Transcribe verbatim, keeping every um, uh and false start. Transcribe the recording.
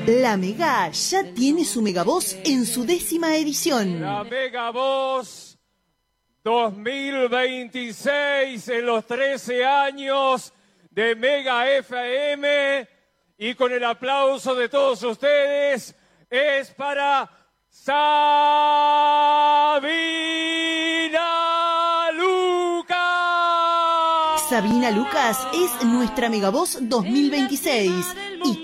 La Mega ya tiene su Megavoz en su décima edición. La Megavoz dos mil veintiséis en los trece años de Mega F M, y con el aplauso de todos ustedes es para Sabina Lucas. Sabina Lucas es nuestra Megavoz dos mil veintiséis. Y